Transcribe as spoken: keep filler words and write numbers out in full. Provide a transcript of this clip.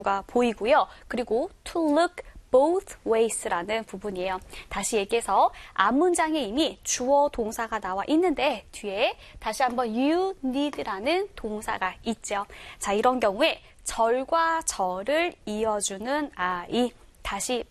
가 보이고요. 그리고 to look both ways라는 부분이에요. 다시 얘기해서 앞문장에 이미 주어 동사가 나와 있는데 뒤에 다시 한번 you need라는 동사가 있죠. 자, 이런 경우에 절과 절을 이어주는 아이. 다시